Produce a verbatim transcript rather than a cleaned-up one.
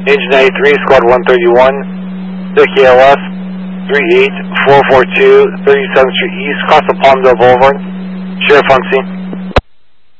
Engine ninety-three, Squad one thirty-one, the K L S, three eight four four two, thirty-seventh Street East, across the Palmdale Boulevard. Sheriff on scene.